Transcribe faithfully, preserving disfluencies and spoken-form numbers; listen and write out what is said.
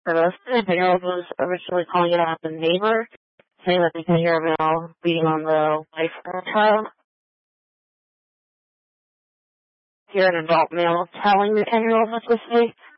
arrested. The ten-year-old was originally calling it out the neighbor, saying that they could hear a male beating on the wife of the child. Here, an adult male telling the ten-year-old what to say,